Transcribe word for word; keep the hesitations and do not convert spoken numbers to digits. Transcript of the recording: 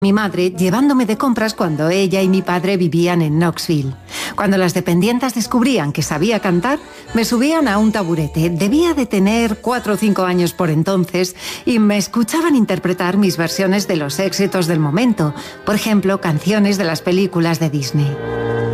Mi madre llevándome de compras cuando ella y mi padre vivían en Knoxville. Cuando las dependientas descubrían que sabía cantar, me subían a un taburete. Debía de tener cuatro o cinco años por entonces y me escuchaban interpretar mis versiones de los éxitos del momento, por ejemplo, canciones de las películas de Disney.